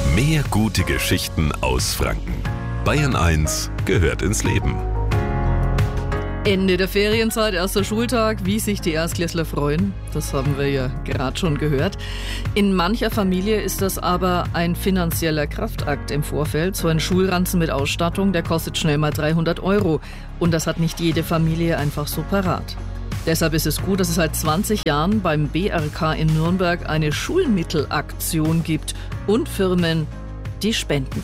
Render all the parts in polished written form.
Mehr gute Geschichten aus Franken. Bayern 1 gehört ins Leben. Ende der Ferienzeit, erster Schultag, wie sich die Erstklässler freuen, das haben wir ja gerade schon gehört. In mancher Familie ist das aber ein finanzieller Kraftakt im Vorfeld. So ein Schulranzen mit Ausstattung, der kostet schnell mal 300 €. Und das hat nicht jede Familie einfach so parat. Deshalb ist es gut, dass es seit 20 Jahren beim BRK in Nürnberg eine Schulmittelaktion gibt und Firmen, die spenden.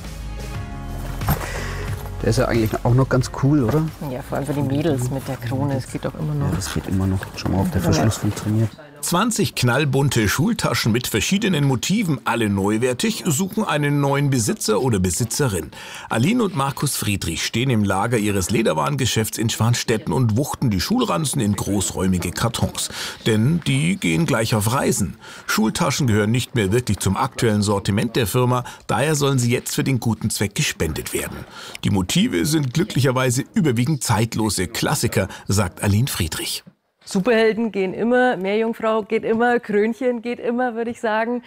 Der ist ja eigentlich auch noch ganz cool, oder? Ja, vor allem für die Mädels mit der Krone, das geht doch immer noch. Ja, das geht immer noch. Schau mal, ob der Verschluss funktioniert. 20 knallbunte Schultaschen mit verschiedenen Motiven, alle neuwertig, suchen einen neuen Besitzer oder Besitzerin. Aline und Markus Friedrich stehen im Lager ihres Lederwarengeschäfts in Schwanstetten und wuchten die Schulranzen in großräumige Kartons. Denn die gehen gleich auf Reisen. Schultaschen gehören nicht mehr wirklich zum aktuellen Sortiment der Firma, daher sollen sie jetzt für den guten Zweck gespendet werden. Die Motive sind glücklicherweise überwiegend zeitlose Klassiker, sagt Aline Friedrich. Superhelden gehen immer, Meerjungfrau geht immer, Krönchen geht immer, würde ich sagen.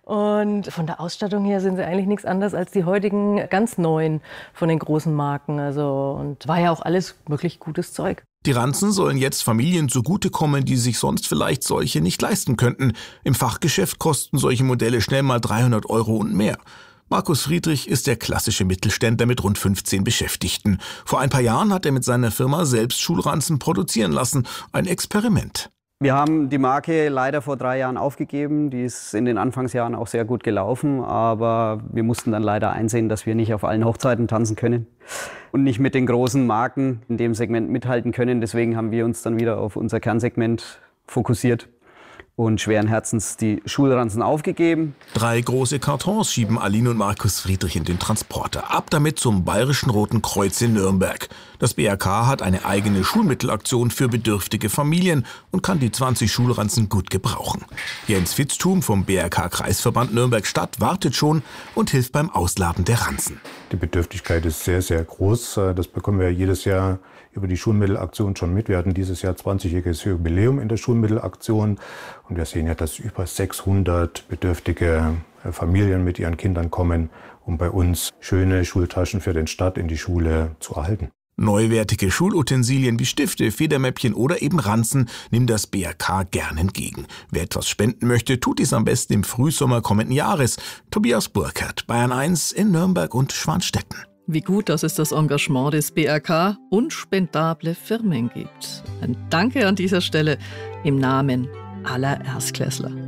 Und von der Ausstattung her sind sie eigentlich nichts anderes als die heutigen ganz neuen von den großen Marken. Und war ja auch alles wirklich gutes Zeug. Die Ranzen sollen jetzt Familien zugutekommen, die sich sonst vielleicht solche nicht leisten könnten. Im Fachgeschäft kosten solche Modelle schnell mal 300 € und mehr. Markus Friedrich ist der klassische Mittelständler mit rund 15 Beschäftigten. Vor ein paar Jahren hat er mit seiner Firma selbst Schulranzen produzieren lassen. Ein Experiment. Wir haben die Marke leider vor 3 Jahren aufgegeben. Die ist in den Anfangsjahren auch sehr gut gelaufen. Aber wir mussten dann leider einsehen, dass wir nicht auf allen Hochzeiten tanzen können und nicht mit den großen Marken in dem Segment mithalten können. Deswegen haben wir uns dann wieder auf unser Kernsegment fokussiert und schweren Herzens die Schulranzen aufgegeben. 3 große Kartons schieben Aline und Markus Friedrich in den Transporter. Ab damit zum Bayerischen Roten Kreuz in Nürnberg. Das BRK hat eine eigene Schulmittelaktion für bedürftige Familien und kann die 20 Schulranzen gut gebrauchen. Jens Fitztum vom BRK-Kreisverband Nürnberg-Stadt wartet schon und hilft beim Ausladen der Ranzen. Die Bedürftigkeit ist sehr, sehr groß. Das bekommen wir jedes Jahr über die Schulmittelaktion schon mit. Wir hatten dieses Jahr 20-jähriges Jubiläum in der Schulmittelaktion. Und wir sehen ja, dass über 600 bedürftige Familien mit ihren Kindern kommen, um bei uns schöne Schultaschen für den Start in die Schule zu erhalten. Neuwertige Schulutensilien wie Stifte, Federmäppchen oder eben Ranzen nimmt das BRK gern entgegen. Wer etwas spenden möchte, tut dies am besten im Frühsommer kommenden Jahres. Tobias Burkhardt, Bayern 1 in Nürnberg und Schwanstetten. Wie gut, dass es das Engagement des BRK und spendable Firmen gibt. Ein Danke an dieser Stelle im Namen aller Erstklässler.